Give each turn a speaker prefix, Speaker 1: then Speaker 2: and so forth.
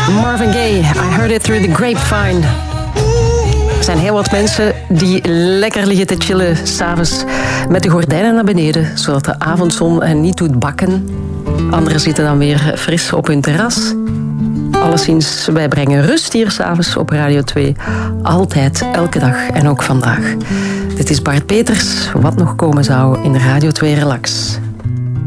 Speaker 1: Marvin Gaye, I heard it through the grapevine. Er zijn heel wat mensen die lekker liggen te chillen 's avonds met de gordijnen naar beneden, zodat de avondzon hen niet doet bakken. Anderen zitten dan weer fris op hun terras. Alleszins, wij brengen rust hier 's avonds op Radio 2. Altijd, elke dag en ook vandaag. Dit is Bart Peters, wat nog komen zou in Radio 2 Relax.